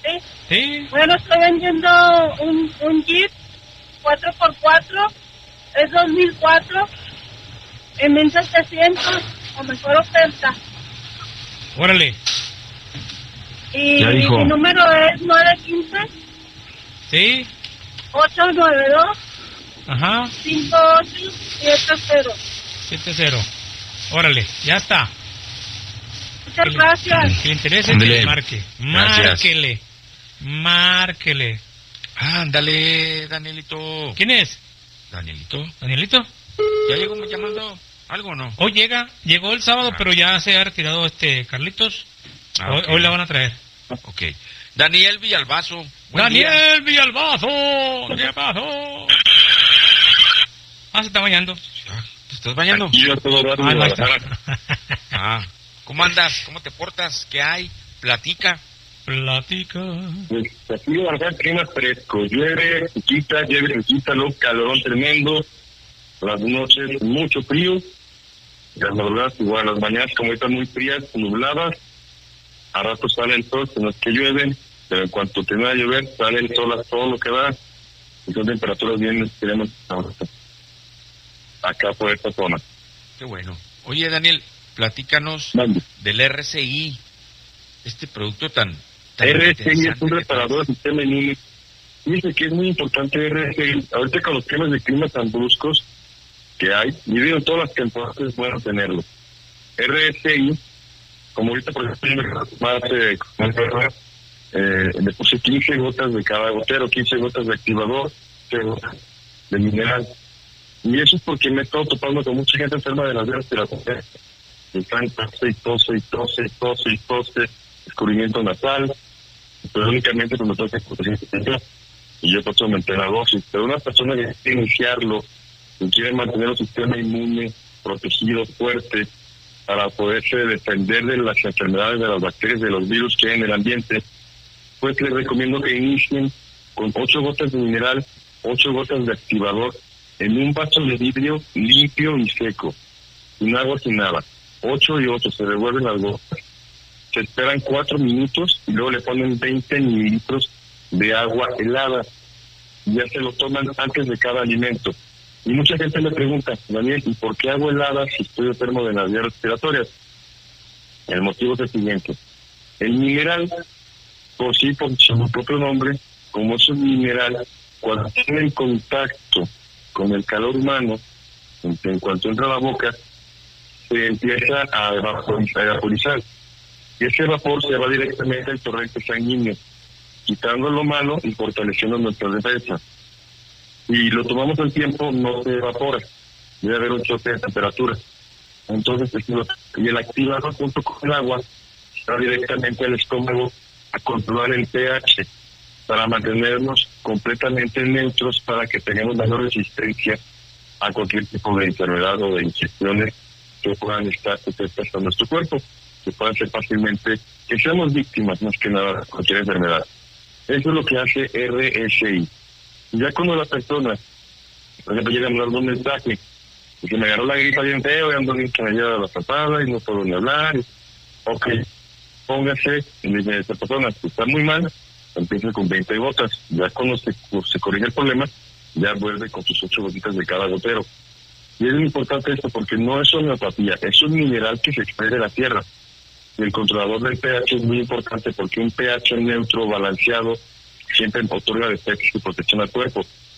Sí. Sí. Bueno, estoy vendiendo un Jeep 4x4, es 2004, en 1700, o mejor oferta. Órale. Y Ya dijo. mi número es 915 Sí. 892 Ajá. 5870. 70. Órale, ya está. Muchas gracias. Que le interese, Ándele. que marque. Gracias. Márquele. Ándale, Danielito. ¿Quién es? Danielito. ¿Danielito? ¿Ya llegó llamando algo o no? Hoy llegó el sábado, pero ya se ha retirado Carlitos. Ok. Hoy la van a traer. Ok. Daniel Villalbazo. Buen día. ¡Daniel Villalbazo! ¿Qué pasó? Se está bañando. ¿Te estás bañando? Yo todo raro, No está. ¿Cómo andas? ¿Cómo te portas? ¿Qué hay? Platica. Platica. Pues aquí en Guadalajara, clima fresco, llueve, quita, luego calorón tremendo, las noches mucho frío, las madrugadas igual, las mañanas como están muy frías, nubladas, a rato sale el sol, en los que llueven, pero en cuanto termina de llover, sale el sol a todo lo que da, y son temperaturas bien extremas acá por esta zona. Qué bueno. Oye, Daniel, platícanos Mande. del RCI, este producto tan RCI interesante es un que reparador del sistema inmune. Dice que es muy importante RCI. Ahorita con los cambios de clima tan bruscos que hay, y digo, en todas las temporadas es bueno tenerlo. RCI, como ahorita por ejemplo, le puse 15 gotas de cada gotero, 15 gotas de activador, 15 gotas de mineral. Y eso es porque me he estado topando con mucha gente enferma de las vías respiratorias. Están tose, descubrimiento nasal, pero únicamente cuando toca y yo paso a aumentar la dosis. Pero una persona que quiere iniciarlo, que quiere mantener el sistema inmune protegido, fuerte, para poderse defender de las enfermedades, de las bacterias, de los virus que hay en el ambiente, pues les recomiendo que inicien con 8 gotas de mineral, 8 gotas de activador, en un vaso de vidrio limpio y seco, sin agua, sin nada. 8 y 8, se revuelven las gotas. Se esperan 4 minutos y luego le ponen 20 mililitros de agua helada. Ya se lo toman antes de cada alimento. Y mucha gente me pregunta, Daniel, ¿y por qué agua helada si estoy enfermo de las vías respiratorias? El motivo es el siguiente. El mineral, por sí, por su propio nombre, como es un mineral, cuando tiene contacto con el calor humano, en cuanto entra a la boca, se empieza a evaporizar. Y ese vapor se va directamente al torrente sanguíneo, quitando lo malo y fortaleciendo nuestra defensa. Y lo tomamos el tiempo, no se evapora, debe haber un choque de temperatura. Entonces, y el activador junto con el agua va directamente al estómago a controlar el pH para mantenernos completamente neutros, para que tengamos mayor resistencia a cualquier tipo de enfermedad o de infecciones que puedan estar sujetas a nuestro cuerpo, que puedan ser fácilmente, que seamos víctimas más que nada de cualquier enfermedad. Eso es lo que hace RSI. Ya cuando la persona, por ejemplo, llega a mandar un mensaje, y que me agarró la gripa bien feo, y ando bien que me lleva la patada y no puedo ni hablar, ok, póngase, y le dice a esta persona, que está muy mal, empieza con 20 gotas. Ya cuando se corrige el problema, ya vuelve con sus 8 gotitas de cada gotero. Y es muy importante esto porque no es homeopatía, es un mineral que se extrae de la tierra. Y el controlador del pH es muy importante porque un pH neutro, balanceado, siempre otorga defensas y protección al cuerpo.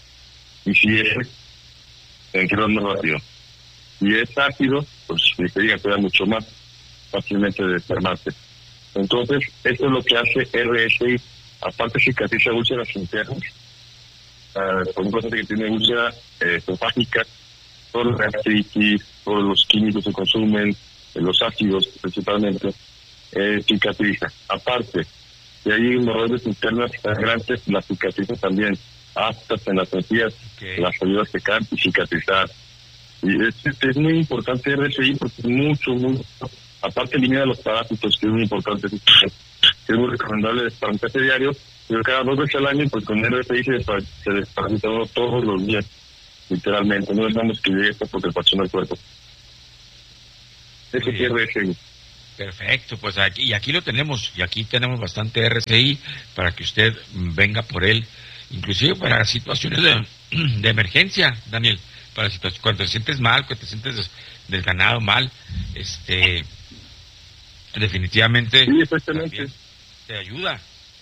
Y si es entierro más rápido. Si es ácido, pues mi diga queda mucho más fácilmente de enfermarse. Entonces, esto es lo que hace RSI. Aparte cicatriza úlceras internas. Por un paciente que tiene úlcera esofágica, todos los gastritis, todos los químicos que consumen, los ácidos principalmente, cicatriza. Aparte, si hay hemorroides internas sangrantes, la cicatriza también, aftas en las encías, las ayuda a secar y cicatrizar. Y es muy importante RSI porque es muy, aparte elimina los parásitos, que es muy importante, que es muy recomendable desparasitarse diario, pero cada 2 veces al año, pues con RSI se desparasita uno todos los días, literalmente, no dejamos que llegue esto porque apasiona el cuerpo. Eso es RSI. Perfecto, pues aquí lo tenemos, y aquí tenemos bastante RCI para que usted venga por él, inclusive para situaciones de emergencia, Daniel, para situaciones, cuando te sientes mal, cuando te sientes desganado, mal, definitivamente Sí, exactamente. también te ayuda.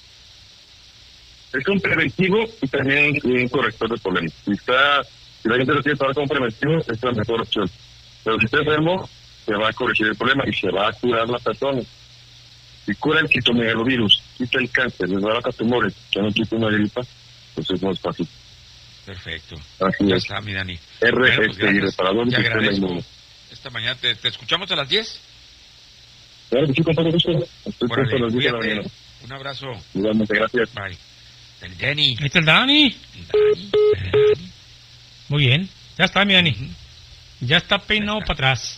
Es un preventivo y también un corrector de problemas. Si la gente lo quiere tomar como preventivo, es la mejor opción. Pero si está enfermo, se va a corregir el problema y se va a curar la persona. Si cura el citomegalovirus, quita el cáncer, desbarata tumores, que no quita una gripa, pues es más fácil. Perfecto. Así Ya es. está, mi Dani. RFI, Bueno, pues, reparador te del sistema agradezco. inmune. Esta mañana te escuchamos a las 10. Claro que sí, con todo gusto. Estoy Órale, puesto a las 10 de la cuídate. mañana. Un abrazo. Igualmente, gracias. Bye. El Dani. Ahí está el Dani. Dani. Muy bien. Ya está, mi Dani. Ujú. Ya está peinado para atrás.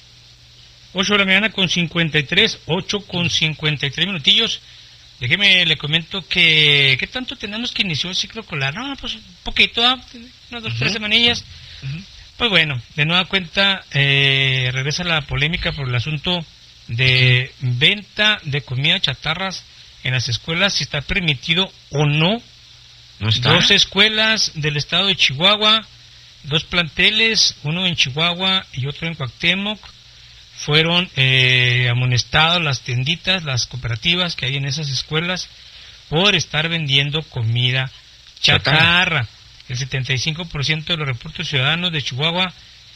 8 de la mañana con 53, 8 con 53 minutillos. Déjeme, le comento que... ¿Qué tanto tenemos que inició el ciclo escolar? No, pues un poquito, unas 2, 3 semanillas. Pues bueno, de nueva cuenta regresa la polémica por el asunto de venta de comida chatarras en las escuelas, si está permitido o no. ¿No está? 2 escuelas del estado de Chihuahua, 2 planteles, uno en Chihuahua y otro en Cuauhtémoc, fueron amonestados las tienditas, las cooperativas que hay en esas escuelas por estar vendiendo comida chatarra. El 75% de los reportes ciudadanos de Chihuahua,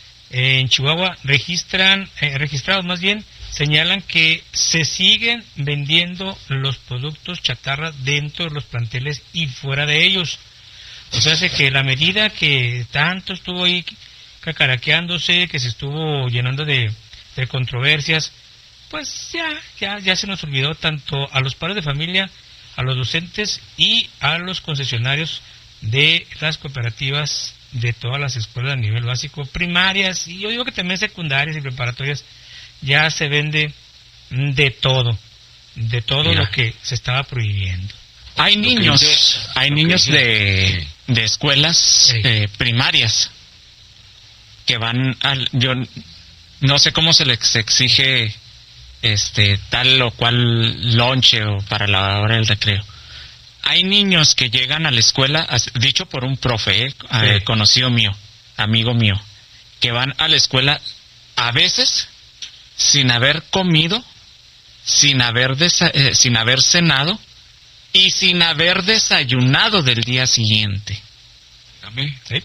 en Chihuahua registrados más bien, señalan que se siguen vendiendo los productos chatarra dentro de los planteles y fuera de ellos. O sea, hace que la medida que tanto estuvo ahí cacaraqueándose, que se estuvo llenando de controversias, pues ya se nos olvidó tanto a los padres de familia, a los docentes y a los concesionarios de las cooperativas de todas las escuelas a nivel básico, primarias, y yo digo que también secundarias y preparatorias. Ya se vende de todo Mira. lo que se estaba prohibiendo. Hay Lo que niños, dice- hay lo que niños dice- de escuelas Sí. primarias que van yo no sé cómo se les exige tal o cual lonche o para la hora del recreo. Hay niños que llegan a la escuela, dicho por un profe, conocido mío, amigo mío, que van a la escuela a veces sin haber comido, sin haber cenado y sin haber desayunado del día siguiente. Dame. ¿Sí?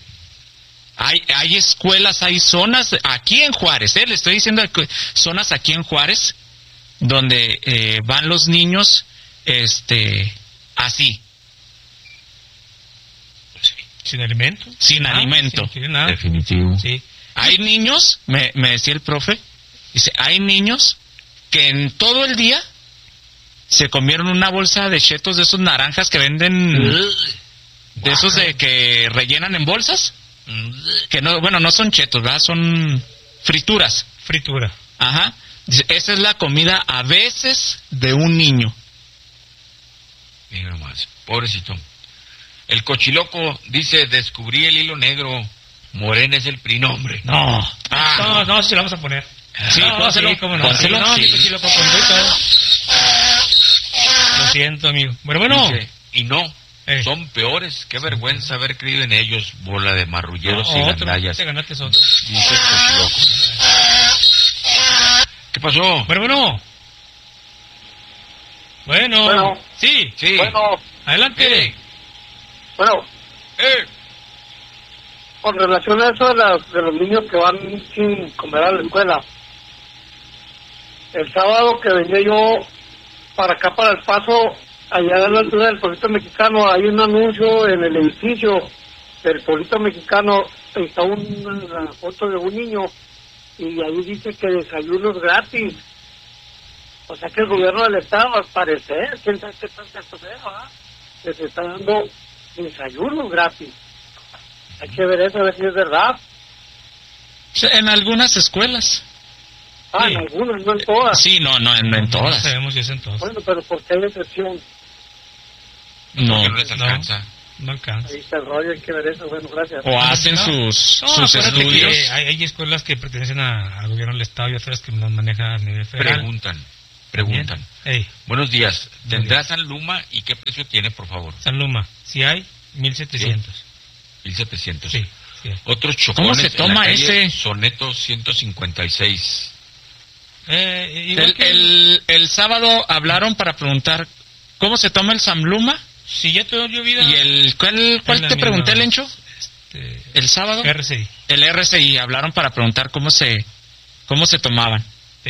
Hay escuelas, hay zonas aquí en Juárez, le estoy diciendo zonas aquí en Juárez donde van los niños así, Sin alimento. sin alimento. Sin nada. Definitivo. Sí. Hay niños, me decía el profe, dice, hay niños que en todo el día se comieron una bolsa de chetos de esos naranjas que venden, de esos de que rellenan en bolsas, que no, bueno, no son chetos, ¿verdad? Son frituras. Fritura. Ajá. Dice, esa es la comida a veces de un niño. Mira nomás, pobrecito. El cochiloco dice, descubrí el hilo negro, Morena es el prinombre. No. Ah. No, sí lo vamos a poner. Sí, no, pónselo, sí, cómo no. pónselo, Sí, no, sí. sí lo pongo y todo. Lo siento, amigo. Bueno. Dice, y no, Eh. son peores. Qué vergüenza haber creído en ellos, bola de marrulleros y Otro, gandallas. te ganaste otro. Dice el cochiloco. ¿Qué pasó? Bueno. Bueno. Sí. Sí. Bueno, Adelante. bueno, con relación a eso de los niños que van sin comer a la escuela. El sábado que venía yo para acá, para El Paso, allá a la altura del Pueblito Mexicano, hay un anuncio en el edificio del Pueblito Mexicano, está una foto de un niño y ahí dice que desayunos gratis. O sea que el gobierno del estado, al parecer, quién sabe qué tal esto sea, ¿verdad? Les está dando desayunos gratis. Hay que ver eso, a ver si es verdad. En algunas escuelas. Ah, Sí. en algunas, no en todas. Sí, no en No todas. sabemos si es en todas. Bueno, pero ¿por qué hay excepción? No. Que no les alcanza. No alcanza. Ahí está el rollo, hay que ver eso. Bueno, gracias. O hacen No. sus Acuérdate estudios. que hay escuelas que pertenecen al gobierno del estado y otras que nos maneja a nivel federal. Preguntan. Preguntan. Ey, Buenos días. ¿Tendrá San Luma y qué precio tiene, por favor? San Luma, si hay, 1700. 1700. Sí, sí hay. Otros chocones ¿Cómo se toma en la calle, ese? Soneto 156. Igual que El sábado hablaron para preguntar cómo se toma el Samluma. si ya te dio vida. ¿Y cuál la te pregunté, misma, Lencho? El sábado. RCI. El RCI, hablaron para preguntar cómo se tomaban. Sí.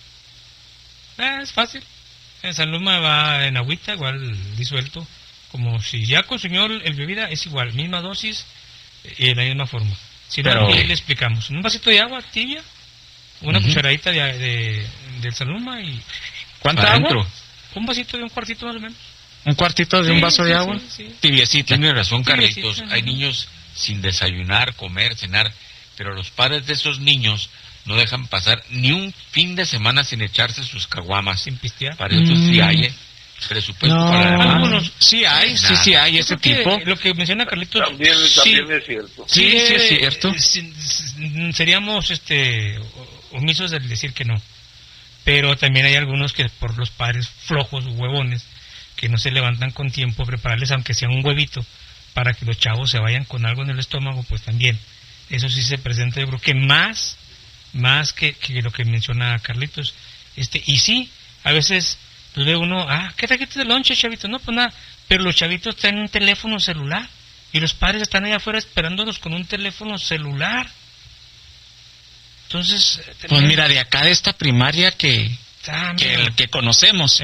Es fácil. En San Luma va en agüita, igual disuelto. Como si ya consumió el bebida, es igual, misma dosis y de la misma forma. Si no, Pero- aquí le explicamos. Un vasito de agua tibia, una cucharadita del San Luma y ¿Cuánta Adentro. agua? un vasito de un cuartito más o menos. Un cuartito de Sí, un vaso sí, de sí, agua. sí. Tibiecita. Tiene razón, Sí, Carlitos. sí, sí. Hay niños sin desayunar, comer, cenar, pero los padres de esos niños no dejan pasar ni un fin de semana sin echarse sus caguamas. Sin pistear. Para eso sí hay presupuesto No, para la Algunos. sí hay, Nada. sí hay Yo ese creo que tipo. lo que menciona Carlitos. También es cierto. Sí, sí es cierto. Seríamos omisos de decir que no. Pero también hay algunos que por los padres flojos o huevones que no se levantan con tiempo a prepararles aunque sea un huevito para que los chavos se vayan con algo en el estómago, pues también eso sí se presenta, yo creo que más que lo que menciona Carlitos. Y sí, a veces pues ve uno, ¿qué trajiste de lonche, chavito? No, pues nada, pero los chavitos traen un teléfono celular y los padres están allá afuera esperándolos con un teléfono celular. Entonces, Pues mira, de acá de esta primaria que conocemos,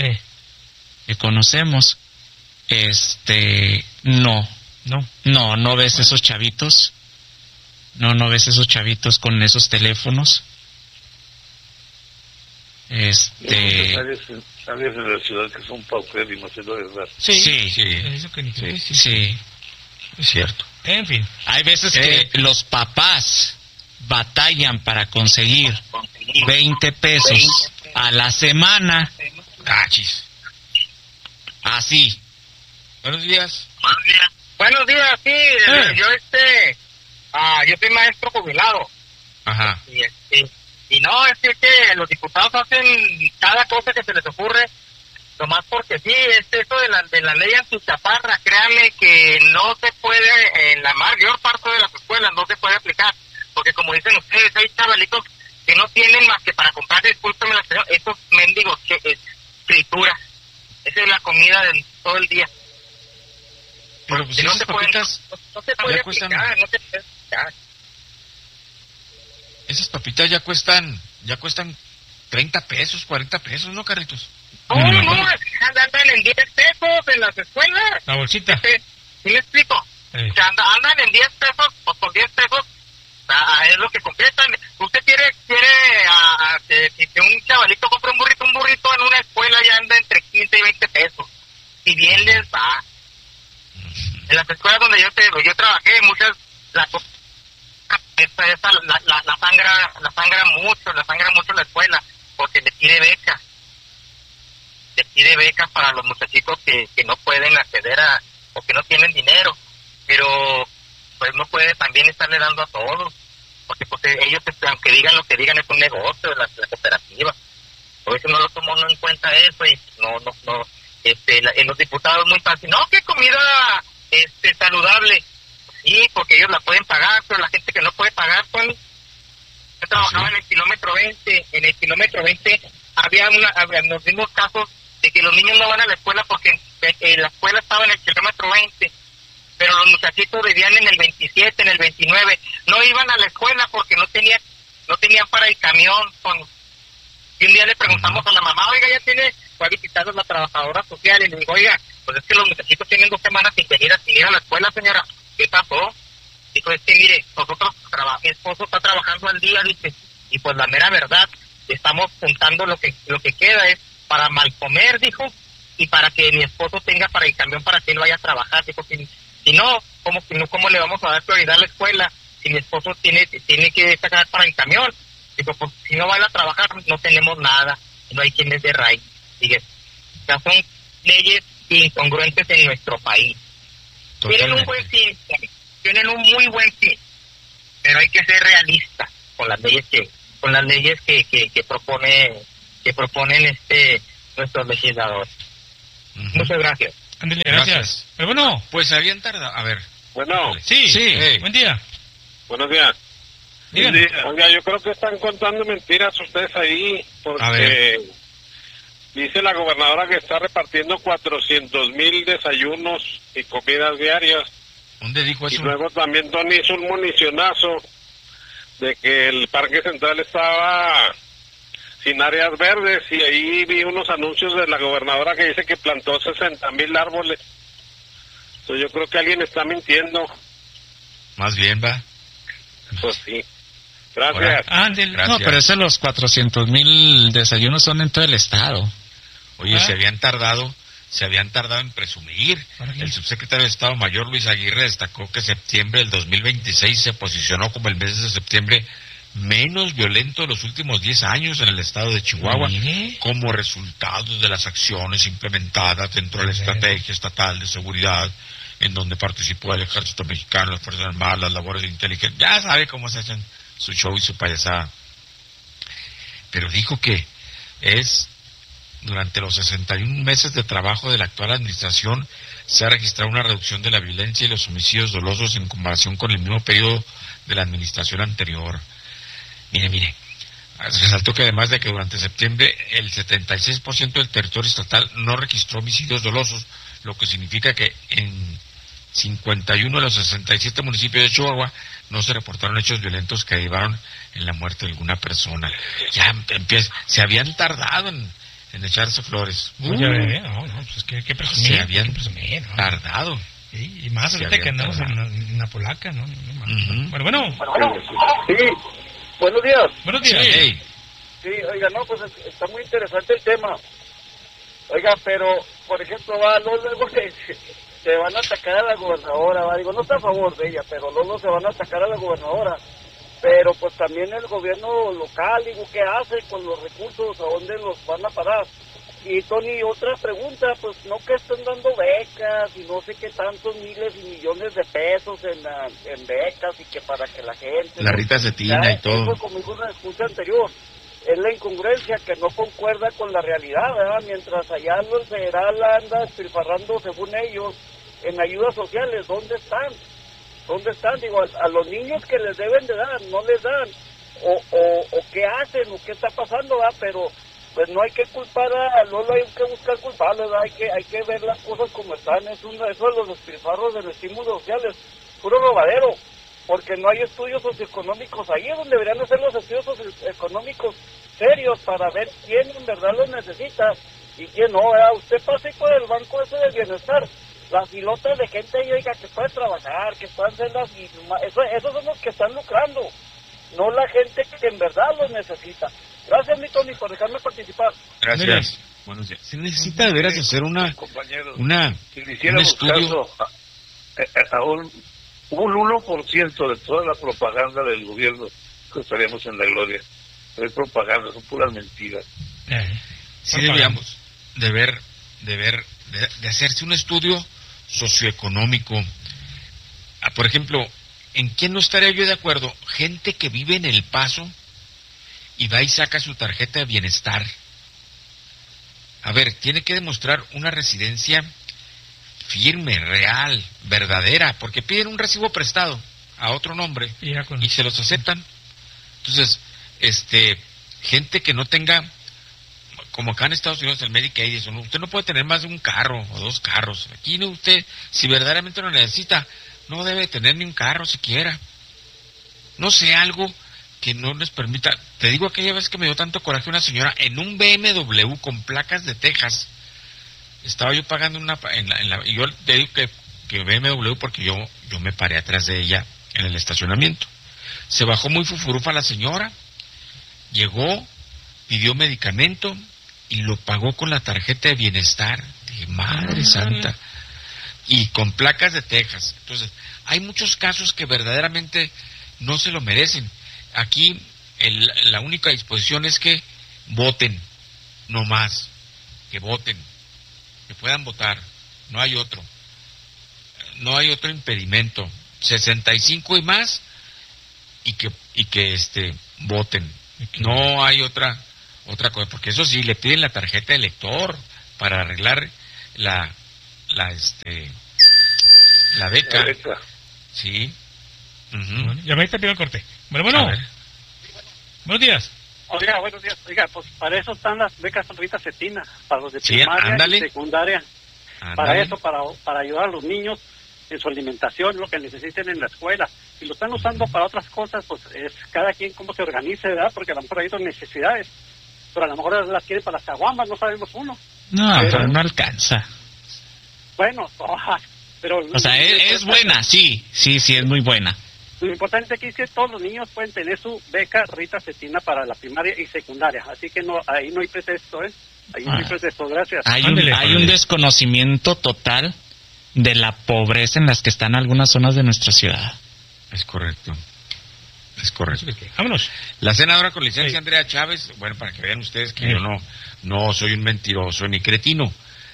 no ves esos chavitos, no ves esos chavitos con esos teléfonos. Sales de la ciudad que son paupérrimos, es la verdad. Sí, Sí. eso que ni Sí. Sí. Es cierto. En fin, Hay veces que los papás batallan para conseguir 20 pesos a la semana, Cachis. así. Buenos días. Buenos días, sí, yo soy maestro jubilado Ajá. y no, es que los diputados hacen cada cosa que se les ocurre, nomás porque sí, eso de la ley antichaparra, créanme que no se puede, en la mayor parte de las escuelas no se puede aplicar, porque como dicen ustedes, hay chavalitos que no tienen más que para comprar, discúlpenme la señora, esos mendigos frituras, esa es la comida de todo el día. Pero pues Que no esas se puede, papitas, no se puede ya cuestan- aplicar, no se puede aplicar. esas papitas ya cuestan 30 pesos, 40 pesos, ¿no, Carlitos? No, andan en 10 pesos en las escuelas. la bolsita. ¿Sí me explico? Sí. Que andan en 10 pesos, pues por 10 pesos es lo que completan. Usted quiere que un chavalito compre un burrito en una escuela ya anda entre 15 y 20 pesos. Si bien les va. En las escuelas donde yo trabajé, muchas la sangra mucho la escuela porque le pide becas para los muchachitos que no pueden acceder o que no tienen dinero, pero pues no puede también estarle dando a todos, porque pues ellos, aunque digan lo que digan, es un negocio, la cooperativa. A veces no lo tomó en cuenta eso y en los diputados muy fácil, no, que comida saludable, sí, porque ellos la pueden pagar, pero la gente que no puede pagar, pues, yo trabajaba en el kilómetro 20, nos dimos casos de que los niños no van a la escuela porque la escuela estaba en el kilómetro 20, pero los muchachitos vivían en el 27, en el 29, no iban a la escuela porque no tenían para el camión. Y un día le preguntamos a la mamá, oiga, ya fue a visitar a la trabajadora social, y le digo, oiga, pues es que los muchachitos tienen 2 semanas sin ir a la escuela, señora. ¿Qué pasó? Dijo, es que mire, mi esposo está trabajando al día, dice, y pues la mera verdad, estamos juntando lo que queda es para mal comer, dijo, y para que mi esposo tenga para el camión para que él vaya a trabajar. Dijo, si no, ¿cómo le vamos a dar prioridad a la escuela si mi esposo tiene que sacar para el camión? Dijo, pues si no va a trabajar no tenemos nada, no hay quien les dé raíz. Dije, o sea, son leyes incongruentes en nuestro país. Tienen un buen fin, tienen un muy buen fin, pero hay que ser realistas con las leyes que propone que proponen nuestros legisladores. Muchas gracias. Ándale, gracias. Pero bueno, Pues habían tardado. A ver. Bueno, sí, Hey. buen día. buenos días. Digan. Oiga, yo creo que están contando mentiras ustedes ahí, A ver. porque dice la gobernadora que está repartiendo 400,000 desayunos y comidas diarias. ¿Dónde dijo Y eso? luego también Tony hizo un municionazo de que el Parque Central estaba sin áreas verdes, y ahí vi unos anuncios de la gobernadora que dice que plantó 60,000 árboles. Entonces yo creo que alguien está mintiendo. Más bien, va. Pues sí. Gracias. Ándale. Gracias. No, pero eso los 400,000 desayunos son en todo el estado. Oye, Ah. se habían tardado en presumir. ¿Para qué? El subsecretario de Estado Mayor, Luis Aguirre, destacó que septiembre del 2026 se posicionó como el mes de septiembre menos violento de los últimos 10 años en el estado de Chihuahua, Mire. como resultado de las acciones implementadas dentro de la estrategia estatal de seguridad, en donde participó el Ejército Mexicano, las Fuerzas Armadas, las labores de inteligencia. Ya sabe cómo se hacen su show y su payasada. Pero dijo que es durante los 61 meses de trabajo de la actual administración se ha registrado una reducción de la violencia y los homicidios dolosos en comparación con el mismo periodo de la administración anterior. Mire, resaltó que además de que durante septiembre el 76% del territorio estatal no registró homicidios dolosos, lo que significa que en 51 de los 67 municipios de Chihuahua no se reportaron hechos violentos que derivaron en la muerte de alguna persona. Ya se habían tardado en echarse flores. Pues ya ve, no, pues es que presumir. Se habían que presumir, ¿no? tardado. Sí, y más Se ahorita que habían andamos tardado. en la polaca, ¿no? Ujú. Bueno. Sí, buenos días. Buenos días. Hey, Sí, oiga, no, pues está muy interesante el tema. Oiga, pero, por ejemplo, luego se van a atacar a la gobernadora, digo, no está a favor de ella, pero luego se van a atacar a la gobernadora. Pero pues también el gobierno local, digo, ¿qué hace con los recursos? ¿A dónde los van a parar? Y Tony, otra pregunta, pues no que estén dando becas y no sé qué tantos miles y millones de pesos en becas y que para que la gente... la Rita Cetina y todo. Eso, como dijo una escucha anterior, es la incongruencia que no concuerda con la realidad, ¿verdad? Mientras allá el federal anda despilfarrando, según ellos, en ayudas sociales, ¿dónde están? ¿Dónde están? Digo, a los niños que les deben de dar, no les dan. O qué hacen, o qué está pasando, ¿verdad? Pero pues no hay que culpar no hay que buscar culpables, ¿verdad? Hay que ver las cosas como están. Eso de los despilfarros del estímulo social es puro robadero, porque no hay estudios socioeconómicos ahí, es donde deberían hacer los estudios socioeconómicos serios para ver quién en verdad los necesita y quién no, ¿verdad? Usted pase por el banco ese del bienestar, las filotas de gente ahí, oiga, que puede trabajar, que puedan ser esos son los que están lucrando, no la gente que en verdad los necesita. Gracias, mi Tony, por dejarme participar. Gracias. Buenos días. Se necesita de veras hacer Compañeros, un si le hiciéramos estudio. caso a un 1% de toda la propaganda del gobierno, que estaríamos en la gloria. No es propaganda, son puras mentiras. Sí deberíamos de hacerse un estudio socioeconómico. Por ejemplo, ¿en quién no estaría yo de acuerdo? Gente que vive en El Paso y va y saca su tarjeta de bienestar. A ver, tiene que demostrar una residencia firme, real, verdadera, porque piden un recibo prestado a otro nombre y se los aceptan. Entonces, gente que no tenga, como acá en Estados Unidos el Medicaid, usted no puede tener más de un carro o 2 carros. Aquí no, usted, si verdaderamente lo necesita, no debe tener ni un carro siquiera. No sé, algo que no les permita. Te digo, aquella vez que me dio tanto coraje una señora en un BMW con placas de Texas. Estaba yo pagando y yo te digo que BMW porque yo me paré atrás de ella en el estacionamiento. Se bajó muy fufurufa la señora, llegó, pidió medicamento y lo pagó con la tarjeta de bienestar. Dije, madre santa. Y con placas de Texas. Entonces, hay muchos casos que verdaderamente no se lo merecen. Aquí la única disposición es que voten, no más, que voten, que puedan votar, no hay otro impedimento, 65 y más, y que voten, no hay otra otra cosa, porque eso sí, le piden la tarjeta de lector para arreglar la beca. La beca. Sí. Bueno, ya me pido el corte. Bueno. A ver. Buenos días. Oiga, buenos días. Oiga, pues para eso están las becas Rita Cetina, para los de Sí, primaria ándale. y secundaria. Ándale. Para eso, para ayudar a los niños en su alimentación, lo que necesiten en la escuela. Si lo están usando para otras cosas, pues es cada quien cómo se organice, ¿verdad? Porque a lo mejor hay otras necesidades, pero a lo mejor las quieren para las caguamas, no sabemos uno. No, Pero- pero no alcanza. Bueno, pero... O sea, es buena, sí, es muy buena. Lo importante aquí es que todos los niños pueden tener su beca Rita Cetina para la primaria y secundaria, así que no, ahí no hay pretexto, ¿eh? Ahí no hay pretexto, gracias. Hay Ándele. un desconocimiento total de la pobreza en las que están algunas zonas de nuestra ciudad. Es correcto. Es correcto. Vámonos. La senadora con licencia Sí. Andrea Chávez, bueno, para que vean ustedes que Sí. yo no soy un mentiroso ni cretino.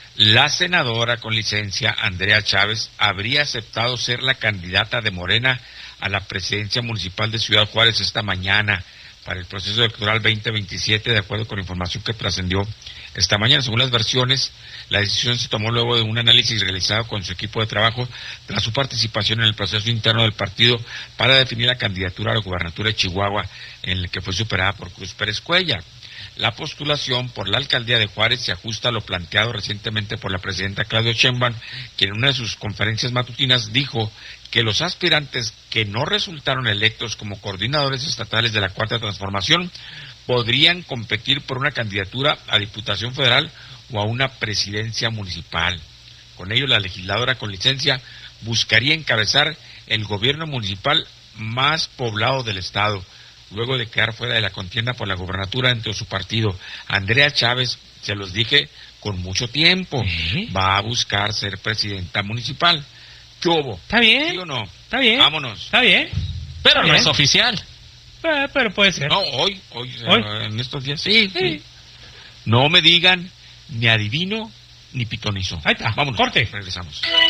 La senadora con licencia Andrea Chávez habría aceptado ser la candidata de Morena a la presidencia municipal de Ciudad Juárez esta mañana para el proceso electoral 2027, de acuerdo con la información que trascendió esta mañana. Según las versiones, la decisión se tomó luego de un análisis realizado con su equipo de trabajo tras su participación en el proceso interno del partido para definir la candidatura a la gubernatura de Chihuahua, en el que fue superada por Cruz Pérez Cuellar. La postulación por la alcaldía de Juárez se ajusta a lo planteado recientemente por la presidenta Claudia Sheinbaum, quien en una de sus conferencias matutinas dijo que los aspirantes que no resultaron electos como coordinadores estatales de la Cuarta Transformación podrían competir por una candidatura a Diputación Federal o a una presidencia municipal. Con ello, la legisladora con licencia buscaría encabezar el gobierno municipal más poblado del estado, luego de quedar fuera de la contienda por la gobernatura dentro de su partido. Andrea Chávez, se los dije con mucho tiempo, va a buscar ser presidenta municipal. ¿Qué hubo? ¿Está bien? ¿Sí o no? Está bien. Vámonos. Está bien. Pero no Bien. es oficial. Pero puede ser. No, hoy, ¿Hoy? en estos días, sí. Sí. No me digan ni adivino ni pitonizo. Ahí está. Vámonos. Corte. Regresamos. No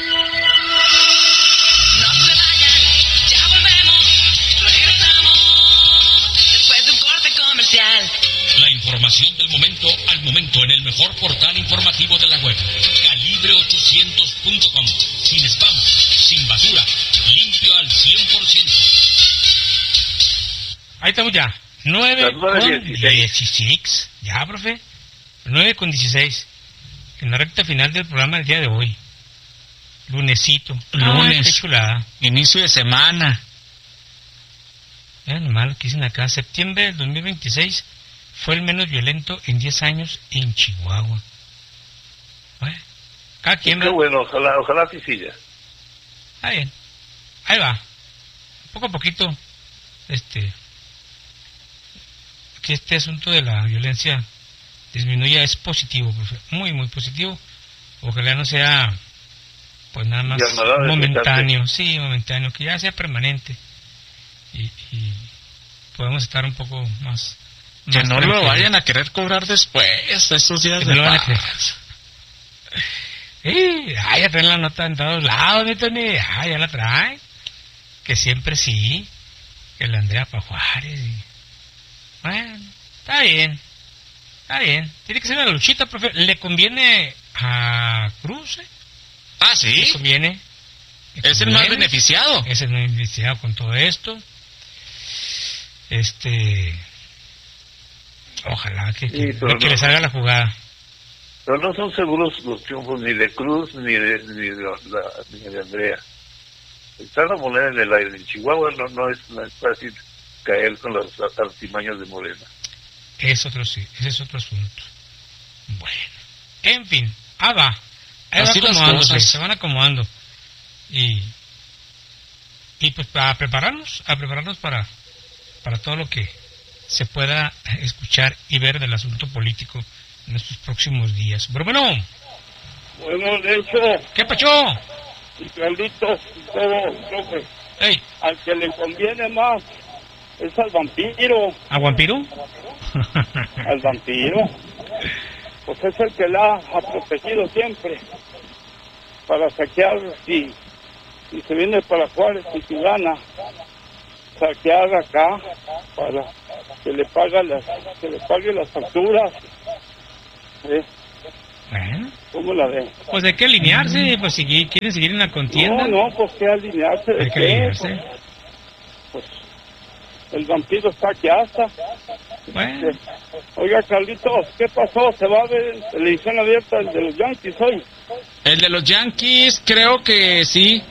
se vayan, ya volvemos, regresamos, después de un corte comercial. La información del momento al momento en el mejor portal informativo de la web, calibre800.com. Sin spam, sin basura, limpio al 100%. Ahí estamos ya. 9 Las con 9:16. 16. Ya, profe. 9 con 16. En la recta final del programa del día de hoy. Lunesito. Lunes. Qué chulada. Inicio de semana. Vean mal lo que dicen acá. Septiembre del 2026 fue el menos violento en 10 años en Chihuahua. Bueno, cada quien... Qué bueno, ojalá sí siga. Está bien. Ahí va. Poco a poquito, que este asunto de la violencia disminuya es positivo, profe. Muy, muy positivo. Ojalá no sea, pues nada más Ya nada de momentáneo. Sí, momentáneo. Que ya sea permanente. Y podemos estar un poco más... Que no lo tranquilos. vayan a querer cobrar después, estos días Que de no lo van a paz. Ya traen la nota en todos lados, mi Tony. Ya la traen. Que siempre sí. Que la Andrea para Juárez. Bueno, está bien. Está bien. Tiene que ser una luchita, profe. ¿Le conviene a Cruz? Ah, sí. ¿Le conviene? ¿Le Es el más conviene? beneficiado. Es el más beneficiado con todo esto. Ojalá que pero que no. le salga la jugada. Pero no son seguros los triunfos ni de Cruz ni de Andrea. Está la moneda en el aire. En Chihuahua no es fácil caer con los artimaños de Morena. Ese es otro asunto. Bueno, en fin, va. Ahí Así va las acomodándose, cosas. se van acomodando. Y pues a prepararnos para todo lo que se pueda escuchar y ver del asunto político en estos próximos días. Pero bueno, Bueno, de hecho, ¿qué pacho? y Carlitos y todo, profe, Ey, al que le conviene más es al vampiro, ¿a Vampiro? al vampiro. Pues es el que la ha protegido siempre para saquear y se viene para Juárez y si gana, saquear acá para que le pague las facturas. Bueno, ¿Cómo la ve? pues hay que alinearse, pues si quieren seguir en la contienda. No, pues que alinearse. Hay que alinearse. Pues el vampiro está aquí hasta. Bueno. Oiga, Carlitos, ¿qué pasó? ¿Se va a ver en televisión abierta el de los Yankees hoy? El de los Yankees, creo que sí.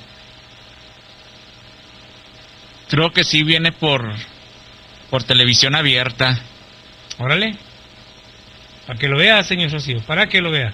Creo que sí viene por televisión abierta. Órale. Para que lo vea, señor Rocío, para que lo vea.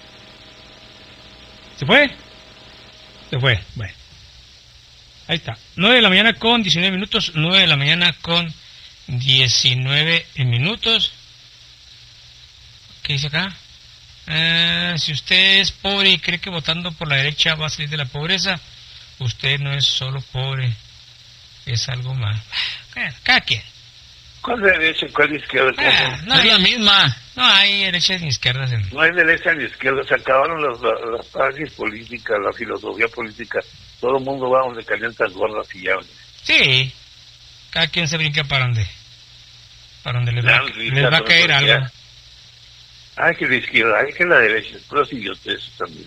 ¿Se fue? Se fue, bueno. Ahí está. 9 de la mañana con 19 minutos. 9 de la mañana con 19 minutos. ¿Qué dice acá? Si usted es pobre y cree que votando por la derecha va a salir de la pobreza, usted no es solo pobre, es algo más. Cada quien. ¿Cuál derecha y cuál izquierda? No es la misma. No hay derechas ni izquierdas. No hay derecha ni izquierda. Se acabaron las praxis políticas, la filosofía política. Todo el mundo va donde calientan gordas y ya. Sí. Cada quien se brinca para donde les va a caer algo. Hay que la izquierda, hay que la derecha. Pero sí, yo te eso también.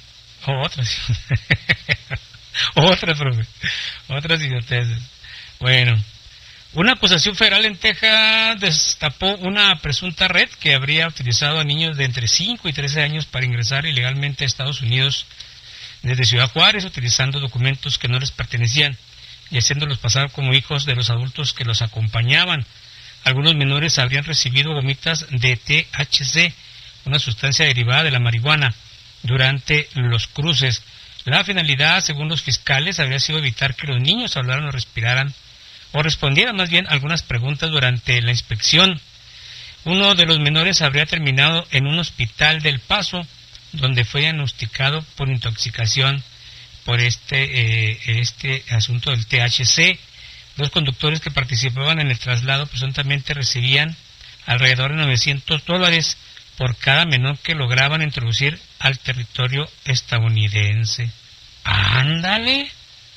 Otras, profe. Otras idioteces. Bueno. Una acusación federal en Texas destapó una presunta red que habría utilizado a niños de entre 5 y 13 años para ingresar ilegalmente a Estados Unidos desde Ciudad Juárez, utilizando documentos que no les pertenecían y haciéndolos pasar como hijos de los adultos que los acompañaban. Algunos menores habrían recibido gomitas de THC, una sustancia derivada de la marihuana, durante los cruces. La finalidad, según los fiscales, habría sido evitar que los niños hablaran o respiraran o respondieran más bien algunas preguntas durante la inspección. Uno de los menores habría terminado en un hospital del Paso, donde fue diagnosticado por intoxicación por este asunto del THC. Los conductores que participaban en el traslado presuntamente recibían alrededor de $900 por cada menor que lograban introducir al territorio estadounidense. ¡Ándale!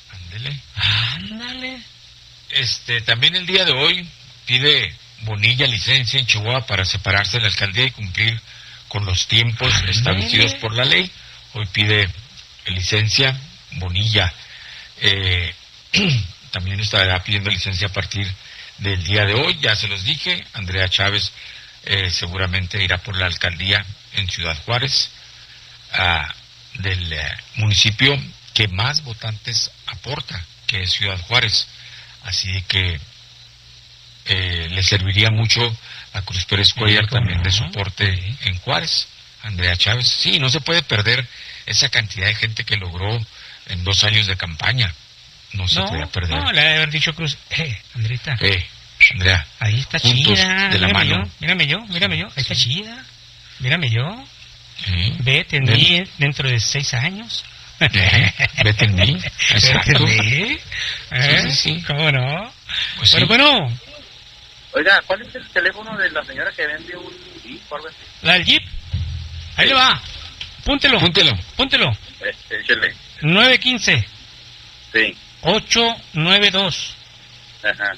También el día de hoy pide Bonilla licencia en Chihuahua para separarse de la alcaldía y cumplir con los tiempos establecidos por la ley. Hoy pide licencia Bonilla. También estará pidiendo licencia a partir del día de hoy. Ya se los dije, Andrea Chávez seguramente irá por la alcaldía en Ciudad Juárez, del municipio que más votantes aporta, que es Ciudad Juárez. Así que le serviría mucho a Cruz Pérez Cuellar también de soporte en Juárez. Andrea Chávez, sí, no se puede perder esa cantidad de gente que logró en 2 años de campaña. No se puede perder. No, le debe haber dicho Cruz, Andrita. Andrea. Ahí está chida. De la mano. Mírame yo. Ahí está chida. Mírame yo. Vete en mí dentro de 6 años. Vete en mí. Exacto. Sí. ¿Cómo no? Pues pero bueno. Oiga, ¿cuál es el teléfono de la señora que vende un Jeep? La del Jeep. Ahí le va. Púntelo. Échale. 915. Sí. 892. Ajá.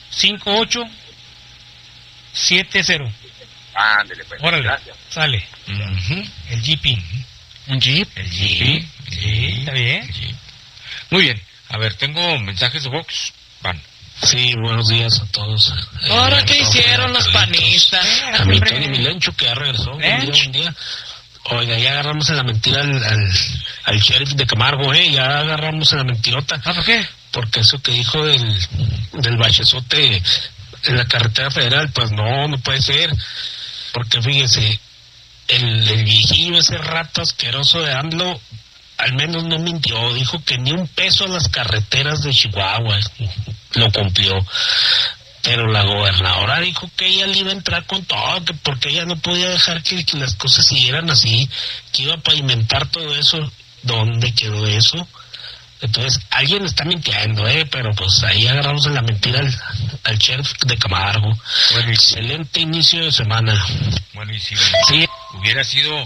5870. Ándele, pues. Órale. Gracias. Sale. El Jeep. ¿Un Jeep? El Jeep. Sí, está bien. Muy bien. A ver, tengo mensajes de Vox. Van. Sí, buenos días a todos. ¿Ahora qué hicieron los panistas? A mi Tony Milencho, que ya regresó un día. Oiga, ya agarramos en la mentira al sheriff de Camargo, ya agarramos en la mentirota. ¿Por qué? Porque eso que dijo del bachezote en la carretera federal, pues no puede ser. Porque fíjese, el viejillo ese rato asqueroso de AMLO, al menos no mintió, dijo que ni un peso a las carreteras de Chihuahua, lo cumplió. Pero la gobernadora dijo que ella le iba a entrar con todo, que porque ella no podía dejar que las cosas siguieran así, que iba a pavimentar todo eso. ¿Dónde quedó eso? Entonces, alguien está mintiendo, pero pues ahí agarramos en la mentira al sheriff de Camargo. Bueno, excelente inicio de semana. Bueno, y si sí. hubiera sido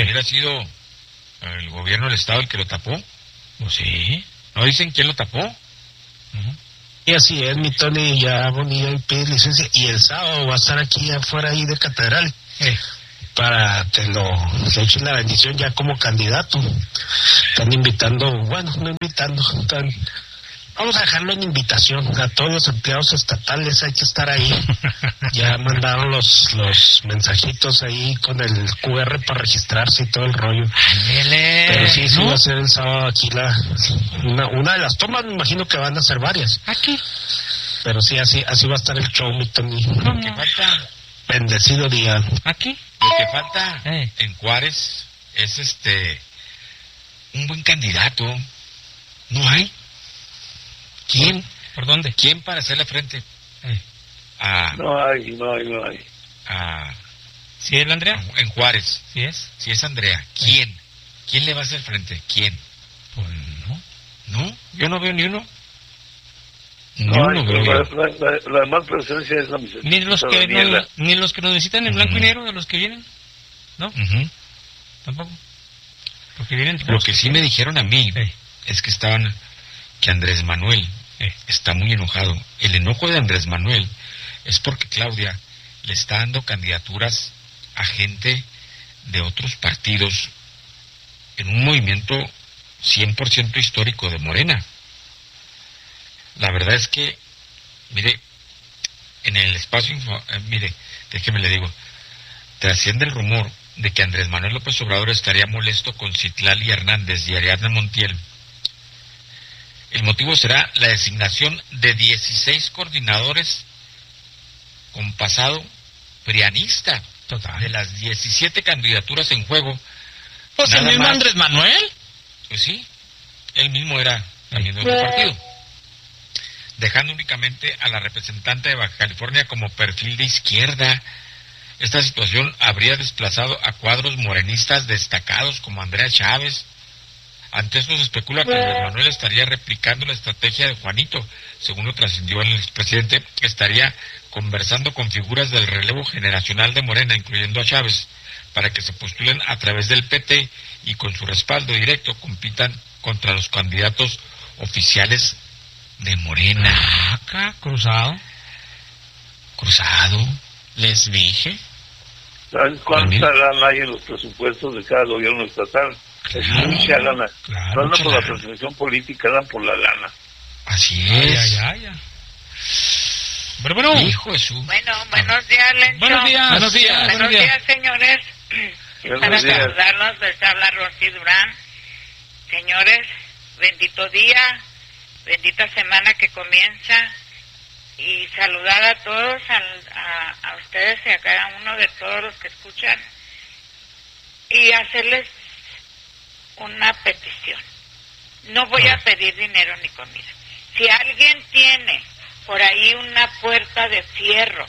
el gobierno del estado el que lo tapó, pues sí. ¿No dicen quién lo tapó? Y así es, mi Tony, ya Bonilla y pide licencia. Y el sábado va a estar aquí afuera ahí de Catedral. Para que le echen la bendición ya como candidato. Están invitando, bueno, no invitando, vamos a dejarlo en invitación a todos los empleados estatales, hay que estar ahí. Ya mandaron los mensajitos ahí con el QR para registrarse y todo el rollo. Pero sí, va a ser el sábado aquí una de las tomas, me imagino que van a ser varias. Aquí. Pero sí, así va a estar el show, mi Tony. ¿Qué falta? Bendecido día. Aquí. Lo que falta en Juárez es un buen candidato. ¿No hay? ¿Quién? ¿Por dónde? ¿Quién para hacerle frente? No hay. ¿Sí es Andrea? En Juárez. ¿Sí es? Sí es Andrea. ¿Quién? ¿Quién le va a hacer frente? ¿Quién? Pues no. ¿No? Yo no veo ni uno. No, la más presencia es la misericordia. Ni los que nos visitan en blanco y negro, de los que vienen. ¿No? Tampoco. Porque vienen. Lo que sí me dijeron a mí es que Andrés Manuel está muy enojado. El enojo de Andrés Manuel es porque Claudia le está dando candidaturas a gente de otros partidos en un movimiento 100% histórico de Morena. La verdad es que, mire, en el espacio, déjeme le digo, trasciende el rumor de que Andrés Manuel López Obrador estaría molesto con Citlali Hernández y Ariadna Montiel. El motivo será la designación de 16 coordinadores con pasado prianista. Total. De las 17 candidaturas en juego. Pues el mismo Andrés Manuel. Pues sí, él mismo era también de otro partido. Dejando únicamente a la representante de Baja California como perfil de izquierda. Esta situación habría desplazado a cuadros morenistas destacados como Andrea Chávez. Ante esto se especula que Andrés Manuel estaría replicando la estrategia de Juanito. Según lo trascendió el expresidente, estaría conversando con figuras del relevo generacional de Morena, incluyendo a Chávez, para que se postulen a través del PT y con su respaldo directo compitan contra los candidatos oficiales de Morena. Acá, cruzado. Les dije. ¿Saben cuánta lana hay en los presupuestos de cada gobierno estatal? Es mucha lana. No andan por la percepción política, andan por la lana. Así es. Bueno. Hijo de su... buenos días, Lencho. Buenos días, señores. Para saludarlos, les habla Rosy Durán. Señores, bendito día, bendita semana que comienza. Y saludar a todos, a ustedes y a cada uno de todos los que escuchan. Y hacerles una petición. No voy a pedir dinero ni comida. Si alguien tiene por ahí una puerta de fierro,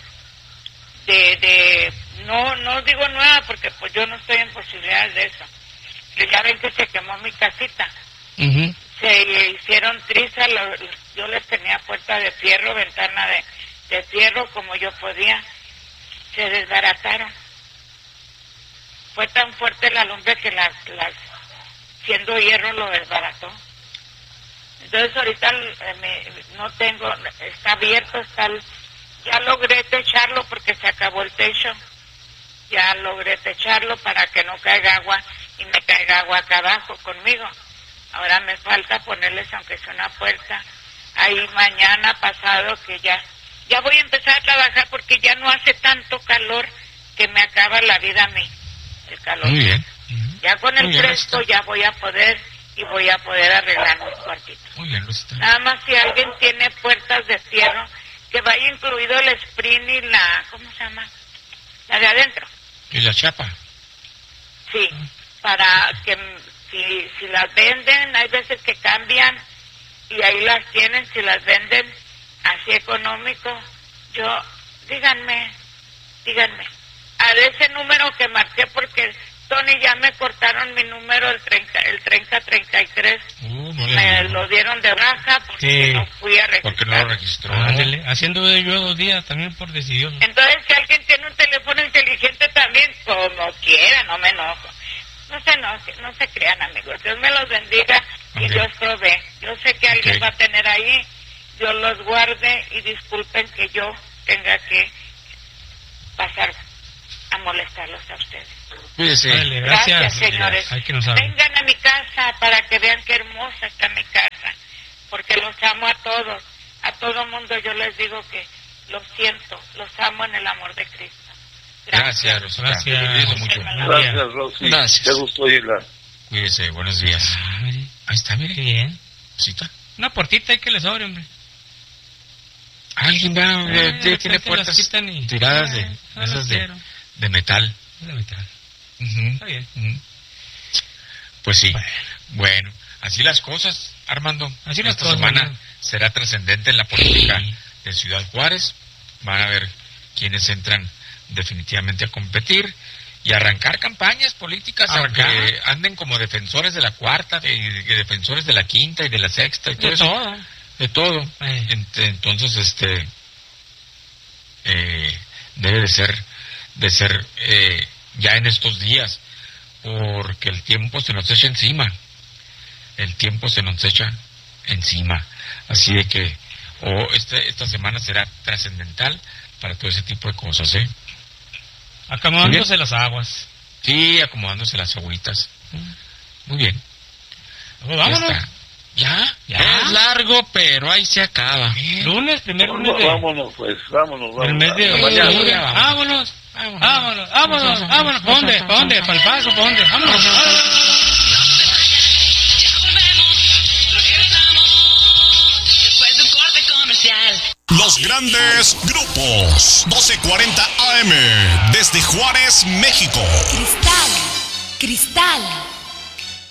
no digo nueva porque pues yo no estoy en posibilidades de eso. Que ya ven que se quemó mi casita. Se hicieron trizas, yo les tenía puerta de fierro, ventana de fierro como yo podía. Se desbarataron. Fue tan fuerte la lumbre que las siendo hierro lo desbarató. Entonces ahorita no tengo, está abierto, ya logré techarlo porque se acabó el techo. Ya logré techarlo para que no caiga agua y me caiga agua acá abajo conmigo. Ahora me falta ponerles aunque sea una puerta. Ahí mañana pasado que ya voy a empezar a trabajar porque ya no hace tanto calor que me acaba la vida a mí. El calor. Muy bien. Ya con el fresco ya voy a poder arreglar mis cuartitos. Muy bien, nada más si alguien tiene puertas de fierro, que vaya incluido el sprint y la, ¿cómo se llama? La de adentro. ¿Y la chapa? Sí, para que si las venden, hay veces que cambian y ahí las tienen, si las venden así económico, díganme, a ese número que marqué porque Tony ya me cortaron mi número, el 3033, me lo dieron de baja porque no fui a registrar. Porque no lo registró. Haciendo yo 2 días también por decidió. Entonces si alguien tiene un teléfono inteligente también, como quiera, no me enojo. No se crean, amigos. Dios me los bendiga y Dios provee. Yo sé que alguien va a tener ahí Dios los guarde y disculpen que yo tenga que pasar a molestarlos a ustedes. Cuídese. Dale, Gracias, señores. Hay que nos hablen. Vengan a mi casa para que vean qué hermosa está mi casa, porque los amo a todos. A todo mundo yo les digo que los siento, los amo en el amor de Cristo. Gracias, Rosita. Gracias. Cuídese mucho. Gracias, Rosy. Gracias. Qué gusto oírla. Cuídese, buenos días. Ahí está, mire. Qué bien. Rosita. Una puertita hay que les sobre, hombre. Alguien va, de tiene repente puertas las quitan y- tiradas no esas las quiero. de metal. La mitad. Ujú. Está bien. Ujú. Pues sí. Bueno, así las cosas, Armando. Así las Esta cosas, semana ¿no? será trascendente en la política de Ciudad Juárez. Van a ver quiénes entran definitivamente a competir y arrancar campañas políticas, aunque anden como defensores de la cuarta, de defensores de la quinta y de la sexta y todo De eso. todo. De todo. Entonces, debe de ser ya en estos días, porque el tiempo se nos echa encima. El tiempo se nos echa encima. Así de que esta semana será trascendental para todo ese tipo de cosas, ¿eh? Acomodándose las aguas. Sí, acomodándose las agüitas. Muy bien. Pues vámonos. ¿Ya? Es largo, pero ahí se acaba. Lunes, primer lunes de... Vámonos, pues, vámonos. El mes de Mañana. octubre. Vámonos. Vámonos. ¿Pa' dónde? ¿Para el paso? ¿Pa' dónde? Vámonos. Después de un corte comercial. Los grandes grupos. 1240 AM. Desde Juárez, México. Cristal.